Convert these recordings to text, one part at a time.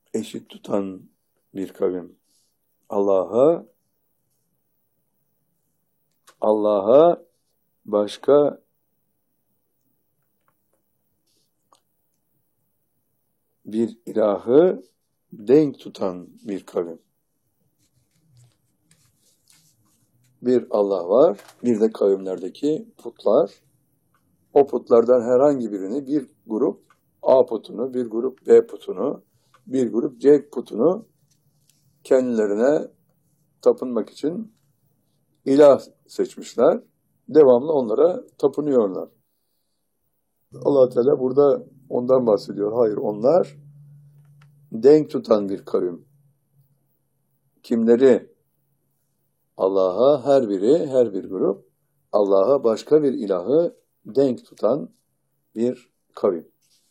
eşit tutan bir kavim. Allah'a başka bir ilahı denk tutan bir kavim. Bir Allah var, bir de kavimlerdeki putlar. O putlardan herhangi birini bir grup A putunu, bir grup B putunu, bir grup C putunu kendilerine tapınmak için ilah seçmişler. Devamlı onlara tapınıyorlar. Allah Teala burada ondan bahsediyor. Hayır, onlar denk tutan bir kavim. Kimleri? Allah'a her bir grup Allah'a başka bir ilahı denk tutan bir kavim.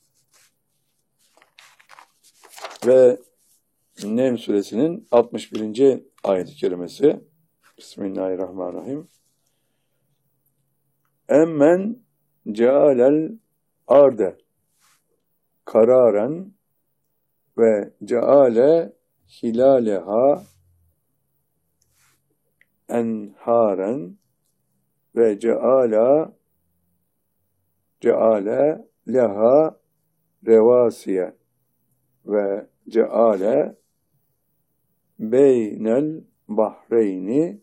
Ve Nem suresinin 61. ayet-i kerimesi. Bismillahirrahmanirrahim. Emmen cealel arde kararen ve ceale hilaleha enharen ve ceale leha revasiye ve ceale beynel bahreyni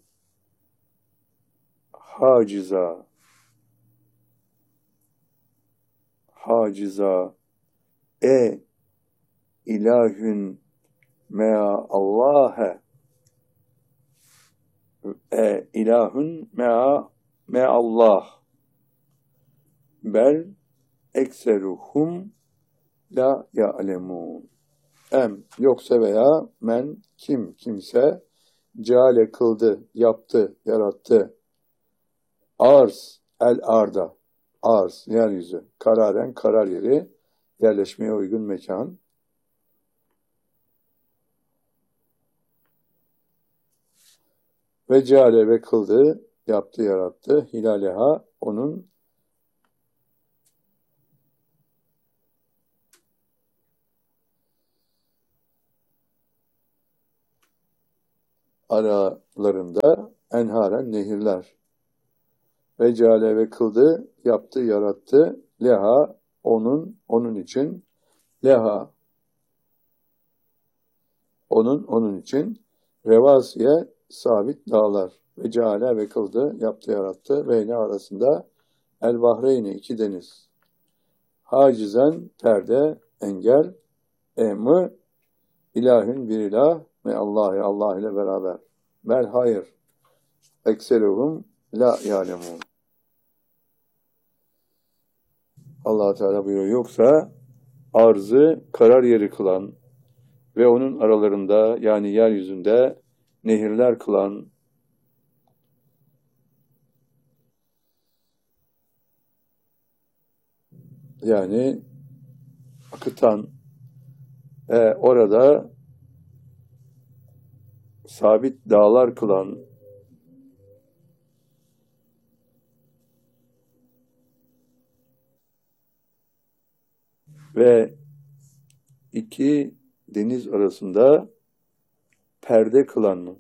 haciza ilahün mea Allah'e ilahün mea Allah bel ekseruhum la ya'lemun. Yoksa veya men kimse ceale kıldı, yaptı, yarattı. Arz yeryüzü, kararen karar yeri, yerleşmeye uygun mekan. Ve ceale ve kıldı, yaptı, yarattı. Hilaleha onun aralarında enharen nehirler. Ve ceale ve kıldı, yaptı, yarattı. Leha onun için. Leha onun için. Revasiye sabit dağlar. Ve ceale ve kıldı, yaptı, yarattı. Ve ne arasında? El bahreyni iki deniz. Hacizen perde, engel. İlahün bir ilah ve Allah ile beraber. Bel hayır. Ekseruhum la ya'lemun. Allah Teala buyuruyor. Yoksa arzı karar yeri kılan ve onun aralarında yani yeryüzünde nehirler kılan yani akıtan orada sabit dağlar kılan ve iki deniz arasında perde kılan mı?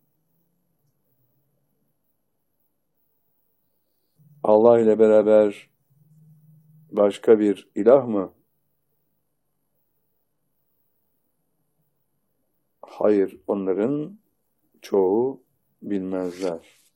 Allah ile beraber başka bir ilah mı? Hayır, onların çoğu bilmezler.